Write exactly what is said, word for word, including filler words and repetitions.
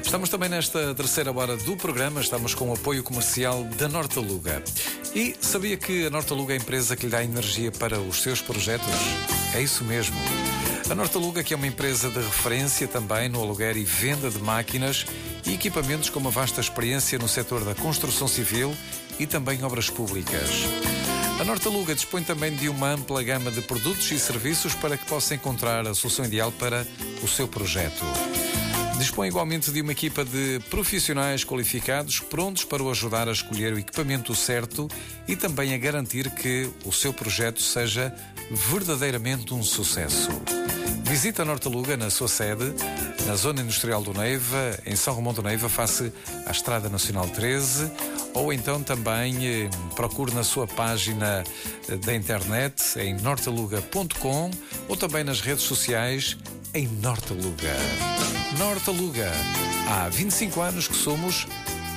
Estamos também nesta terceira hora do programa, estamos com o apoio comercial da Nortaluga. E sabia que a Nortaluga é a empresa que lhe dá energia para os seus projetos? É isso mesmo. A Nortaluga, que é uma empresa de referência também no aluguer e venda de máquinas e equipamentos com uma vasta experiência no setor da construção civil e também obras públicas. A Nortaluga dispõe também de uma ampla gama de produtos e serviços para que possa encontrar a solução ideal para o seu projeto. Dispõe igualmente de uma equipa de profissionais qualificados prontos para o ajudar a escolher o equipamento certo e também a garantir que o seu projeto seja verdadeiramente um sucesso. Visite a Nortaluga na sua sede, na Zona Industrial do Neiva, em São Romão do Neiva, face à Estrada Nacional treze, ou então também eh, procure na sua página eh, da internet em nortaluga ponto com ou também nas redes sociais em Nortaluga. Nortaluga. Há vinte e cinco anos que somos